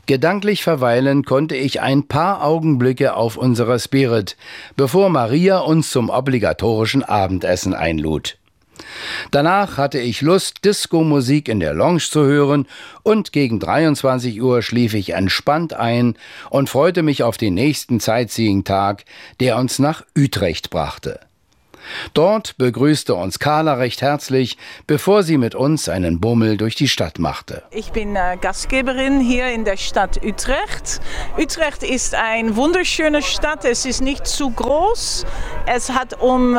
Gedanklich verweilen konnte ich ein paar Augenblicke auf unserer Spirit, bevor Maria uns zum obligatorischen Abendessen einlud. Danach hatte ich Lust, Disco-Musik in der Lounge zu hören und gegen 23 Uhr schlief ich entspannt ein und freute mich auf den nächsten Sightseeing-Tag, der uns nach Utrecht brachte. Dort begrüßte uns Carla recht herzlich, bevor sie mit uns einen Bummel durch die Stadt machte. Ich bin Gastgeberin hier in der Stadt Utrecht. Utrecht ist eine wunderschöne Stadt. Es ist nicht zu groß. Es hat um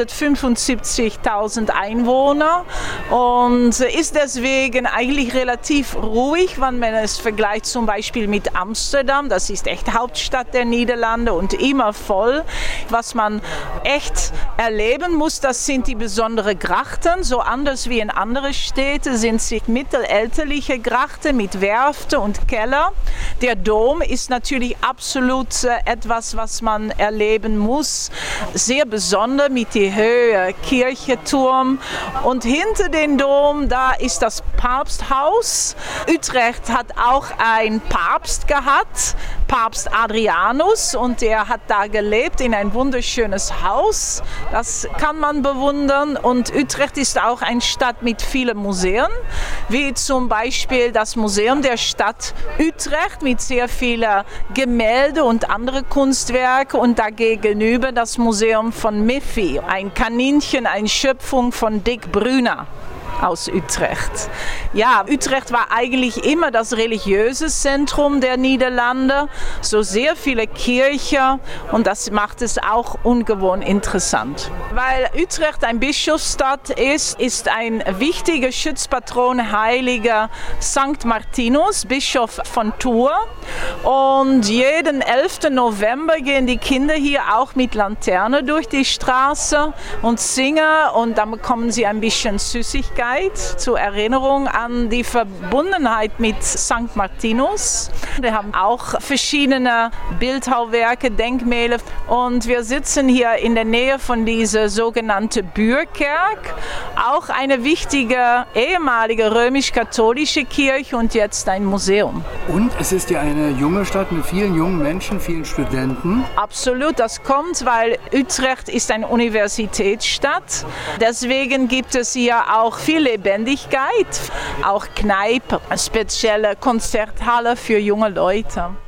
375.000 Einwohner und ist deswegen eigentlich relativ ruhig, wenn man es vergleicht zum Beispiel mit Amsterdam. Das ist echt Hauptstadt der Niederlande und immer voll. Was man echt erleben muss, das sind die besonderen Grachten. So anders wie in anderen Städten sind sie mittelalterliche Grachten mit Werften und Keller. Der Dom ist natürlich absolut etwas, was man erleben muss. Sehr besonders mit der Höhe, Kirchenturm. Und hinter dem Dom, da ist das Papsthaus. Utrecht hat auch einen Papst gehabt, Papst Adrianus, und der hat da gelebt in ein wunderschönes Haus. Das kann man bewundern, und Utrecht ist auch eine Stadt mit vielen Museen, wie zum Beispiel das Museum der Stadt Utrecht mit sehr vielen Gemälde und andere Kunstwerke, und dagegenüber das Museum von Miffy, ein Kaninchen, eine Schöpfung von Dick Brüner aus Utrecht. Ja, Utrecht war eigentlich immer das religiöse Zentrum der Niederlande, so sehr viele Kirchen, und das macht es auch ungewohnt interessant. Weil Utrecht ein Bischofsstadt ist ein wichtiger Schutzpatron, heiliger Sankt Martinus, Bischof von Tours, und jeden 11. November gehen die Kinder hier auch mit Laterne durch die Straße und singen, und dann bekommen sie ein bisschen Süßigkeit zur Erinnerung an die Verbundenheit mit St. Martinus. Wir haben auch verschiedene Bildhauerwerke, Denkmäler, und wir sitzen hier in der Nähe von dieser sogenannten Buurkerk, auch eine wichtige ehemalige römisch-katholische Kirche und jetzt ein Museum. Und es ist ja eine junge Stadt mit vielen jungen Menschen, vielen Studenten. Absolut, das kommt, weil Utrecht ist eine Universitätsstadt. Deswegen gibt es hier auch viel Lebendigkeit, auch Kneipen, spezielle Konzerthalle für junge Leute.